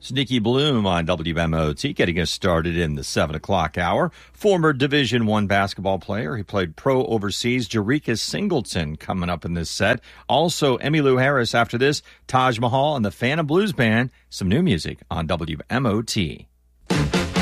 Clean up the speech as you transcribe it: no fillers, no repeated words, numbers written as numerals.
Sneaky Bloom on WMOT, getting us started in the 7 o'clock hour. Former Division I basketball player. He played pro overseas. Jericka Singleton coming up in this set. Also, Emmylou Harris after this. Taj Mahal and the Phantom Blues Band. Some new music on WMOT.